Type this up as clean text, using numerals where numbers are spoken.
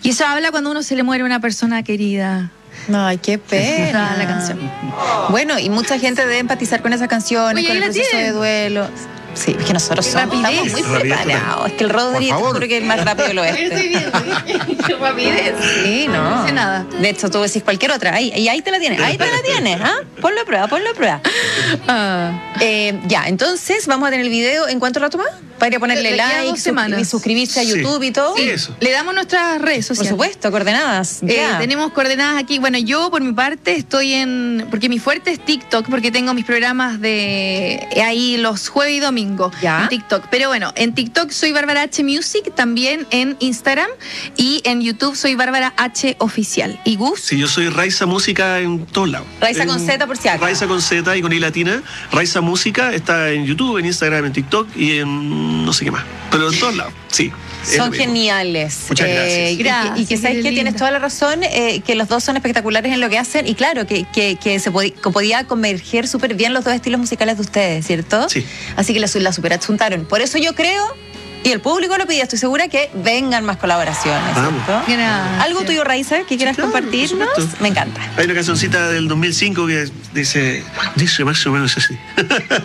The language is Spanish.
Y eso habla cuando uno se le muere una persona querida. Ay, qué pena. La canción. Bueno, y mucha gente debe empatizar con esas canciones, Oye, con ahí el la proceso tiene. de duelo. Sí, es que nosotros estamos muy Rapidez preparados. Es que el Rodri, te juro que es el más rápido del oeste. Qué rapidez. Sí, no. No sé nada. De hecho, tú decís cualquier otra. Ahí te la tienes. Ahí te la tienes. ¿Ah? Ponlo a prueba, ponlo a prueba. Ya, entonces vamos a tener el video en cuánto rato más. Para ir a ponerle De aquí a like 2 semanas. y suscribirse a Sí. YouTube y todo. Sí. Eso. Le damos nuestras redes Por sociales. supuesto, coordenadas. Ya. Tenemos coordenadas aquí. Bueno, yo por mi parte estoy porque mi fuerte es TikTok, porque tengo mis programas de ahí los jueves y domingo Ya. en TikTok. Pero bueno, en TikTok soy Bárbara H Music, también en Instagram y en YouTube soy Bárbara H Oficial. ¿Y Gus? Sí, yo soy Raiza Música en todos lados. Raiza con Z por si acaso. Raiza con Z y con I latina. Raiza Música está en YouTube, en Instagram, en TikTok y en no sé qué más. Pero en todos lados, sí. es lo Son mismo. geniales. Muchas gracias. Gracias, Y que sabes qué que tienes linda. toda la razón, que los dos son espectaculares en lo que hacen. Y claro, que se podía converger súper bien los dos estilos musicales de ustedes, ¿cierto? Sí. Así que la super adjuntaron. Por eso yo creo, y el público lo pide, estoy segura que vengan más colaboraciones, Vamos. ¿cierto? Gracias. ¿Algo tuyo, Raiza, que quieras claro, por compartirnos? supuesto. Me encanta. Hay una cancioncita del 2005 que dice más o menos así.